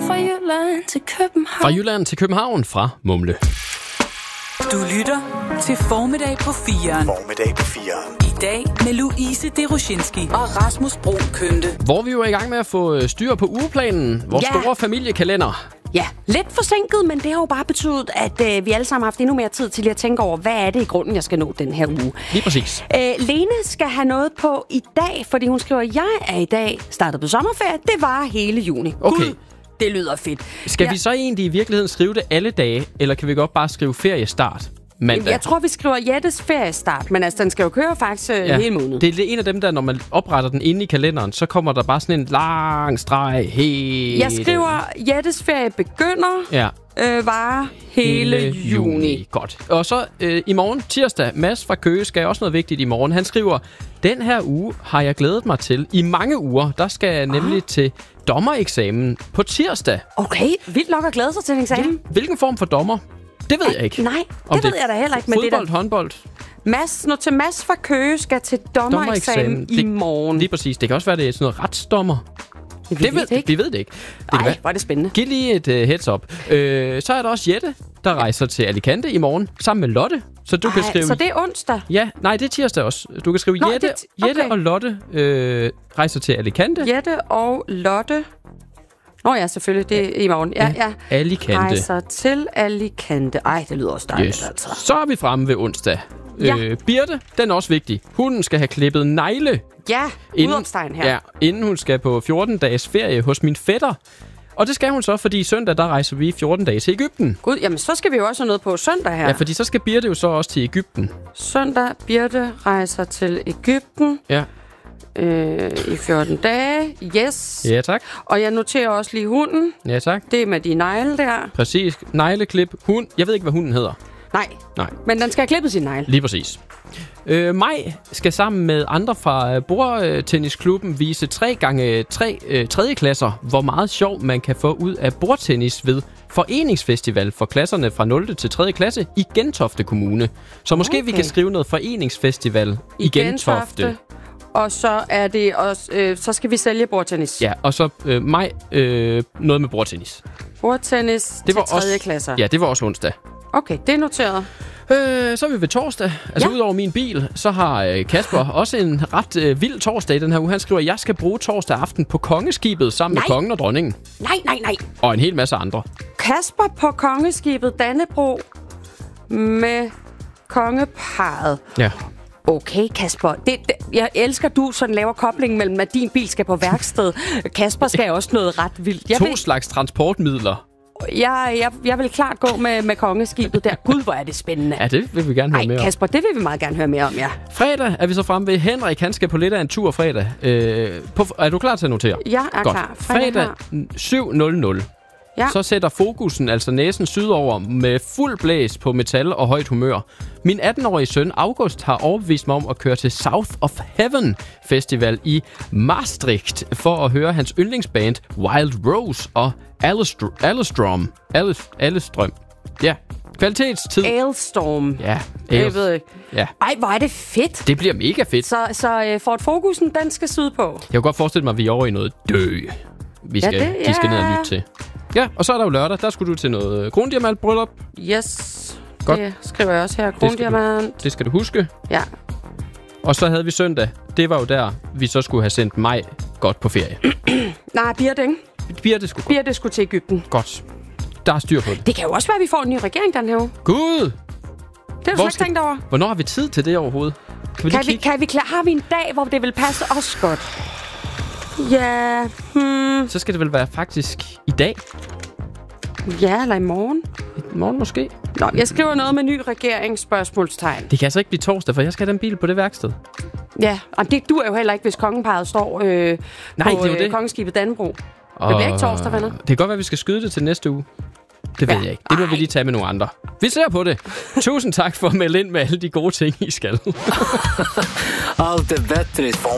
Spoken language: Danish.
fra Jylland til København. Fra Jylland til København fra Mumle. Du lytter til Formiddag på 4'eren. Formiddag på 4'eren. I dag med Louise Deroshinski og Rasmus Bro Kønte. Hvor vi jo er i gang med at få styr på ugeplanen. Vores store familiekalender. Ja, lidt forsinket, men det har jo bare betydet, at vi alle sammen har haft endnu mere tid til at tænke over, hvad er det i grunden, jeg skal nå den her uge. Lige præcis. Lene skal have noget på i dag, fordi hun skriver, at jeg er i dag startet på sommerferie. Det var hele juni. Okay. Gud, det lyder fedt. Skal vi så egentlig i virkeligheden skrive det alle dage, eller kan vi godt bare skrive feriestart mandag? Jeg tror, vi skriver Jettes feriestart, men altså, den skal jo køre faktisk hele måneden. Det er en af dem, der når man opretter den inde i kalenderen, så kommer der bare sådan en lang streg helt... Jeg skriver, Jettes ferie begynder, varer hele juni. Godt. Og så i morgen, tirsdag, Mads fra Køge skal også noget vigtigt i morgen. Han skriver, den her uge har jeg glædet mig til. I mange uger, der skal jeg nemlig til dommereksamen på tirsdag. Okay, vildt nok at glæde sig til en eksamen. Ja. Hvilken form for dommer? Det ved jeg ikke. Nej, det ved jeg da heller ikke. Fodbold, håndbold? Mads fra Køge skal til dommereksamen i morgen. Lige præcis. Det kan også være, det er sådan noget retsdommer. Vi ved det ikke. Nej, hvor er det spændende. Giv lige et heads up. Så er der også Jette, der rejser til Alicante i morgen, sammen med Lotte. Så du kan skrive... Så det er onsdag? Ja, nej, det er tirsdag også. Du kan skrive Jette og Lotte rejser til Alicante. Jette og Lotte... Nå ja, selvfølgelig. Det er i morgen. Ja. Alicante. Rejser til Alicante. Ej, det lyder også dejligt, altså. Så er vi fremme ved onsdag. Ja. Birte, den er også vigtig. Hun skal have klippet negle. Ja, udopstegn her. Ja, inden hun skal på 14-dages ferie hos min fætter. Og det skal hun så, fordi søndag, der rejser vi 14 dage til Egypten. Gud, jamen så skal vi jo også have noget på søndag her. Ja, fordi så skal Birte jo så også til Egypten. Søndag, Birte rejser til Egypten. Ja. I 14 dage. Yes. Ja, tak. Og jeg noterer også lige hunden. Ja, tak. Det er med de negle der. Præcis. Negleklip. Hund. Jeg ved ikke, hvad hunden hedder. Nej. Men den skal have klippet sin negle. Lige præcis. Maj skal sammen med andre fra bordtennisklubben vise 3x3 tredje klasser, hvor meget sjov man kan få ud af bordtennis ved foreningsfestival for klasserne fra 0. til 3. klasse i Gentofte Kommune. Så måske vi kan skrive noget foreningsfestival i Gentofte. Og så er det også, så skal vi sælge bordtennis. Ja, og så Maj noget med bordtennis. Bordtennis det til 3. klasser. Ja, det var også onsdag. Okay, det er noteret. Så er vi ved torsdag. Altså udover min bil, så har Kasper også en ret vild torsdag i den her uge. Han skriver, at jeg skal bruge torsdag aften på kongeskibet sammen med kongen og dronningen. Nej. Og en hel masse andre. Kasper på kongeskibet Dannebro med kongeparret. Ja. Okay, Kasper. Jeg elsker, du sådan laver koblingen mellem, at din bil skal på værksted. Kasper skal også noget ret vildt. To slags transportmidler. Jeg vil klart gå med kongeskibet der. Gud, hvor er det spændende. Ja, det vil vi gerne høre mere om. Kasper, det vil vi meget gerne høre mere om, ja. Fredag er vi så fremme ved. Henrik, han skal på lidt af en tur fredag. Er du klar til at notere? Jeg er godt. Klar. Fredag 7.00. Ja. Så sætter fokusen, altså næsen sydover, med fuld blæs på metal og højt humør. Min 18-årige søn, August, har overbevist mig om at køre til South of Heaven Festival i Maastricht for at høre hans yndlingsband Wild Rose og Alstrøm. Ja, kvalitetstid. Alestorm. Ja, jeg ved ikke. Ja. Ej, hvor er det fedt. Det bliver mega fedt. Så Ford Focusen, den skal syde på. Jeg kan godt forestille mig, at vi er over i noget de skal ned og lytte til. Ja, og så er der jo lørdag. Der skulle du til noget krondiamantbryllup. Yes. Godt. Det skriver jeg også her. Krondiamant. Det skal du huske. Ja. Og så havde vi søndag. Det var jo der, vi så skulle have sendt mig godt på ferie. Nej, Birte, ikke? Birte skulle til Egypten. Godt. Der er styr på det. Det kan jo også være, at vi får en ny regering den her uge. Gud! Det har du slet ikke tænkt over. Hvornår har vi tid til det overhovedet? Har vi en dag, hvor det vil passe os godt? Ja, Så skal det vel være faktisk i dag? Ja, eller i morgen. I morgen måske? Nå, jeg skriver noget med ny regering, spørgsmålstegn. Det kan altså ikke blive torsdag, for jeg skal have den bil på det værksted. Ja, og det duer jo heller ikke, hvis kongeparret står på kongeskibet Dannebro. Det bliver ikke torsdag, venner. Det kan godt være, at vi skal skyde det til næste uge. Det ved jeg ikke. Det må vi lige tage med nogle andre. Vi ser på det. Tusind tak for at melde ind med alle de gode ting, I skal. Allt är bättre.